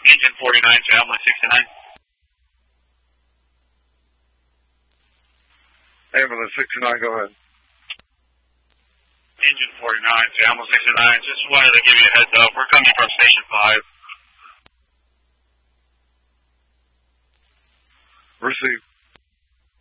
Engine 49 to Ambulance 69. Ambulance 69, go ahead. Engine 49 to Ambulance 69. Just wanted to give you a heads up. We're coming from Station 5. Receive.